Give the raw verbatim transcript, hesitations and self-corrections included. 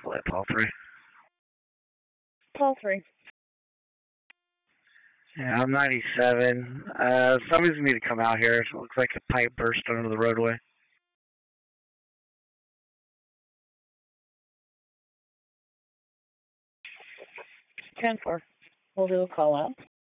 Split, Paul three. Paul three. Yeah, I'm ninety-seven. Uh, somebody's need to come out here. It looks like a pipe burst under the roadway. ten four. We'll do a call out.